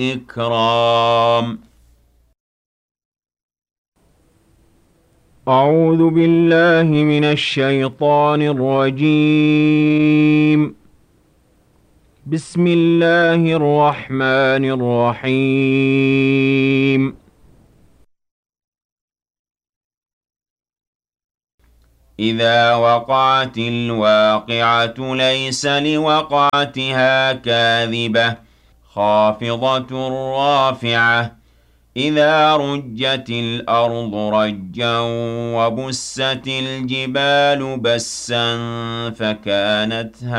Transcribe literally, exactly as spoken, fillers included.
الإكرام. أعوذ بالله من الشيطان الرجيم. بسم الله الرحمن الرحيم. إذا وقعت الواقعة ليس لوقعتها كاذبة خافضة رافعة إذا رجت الأرض رجا وبست الجبال بسا فكانت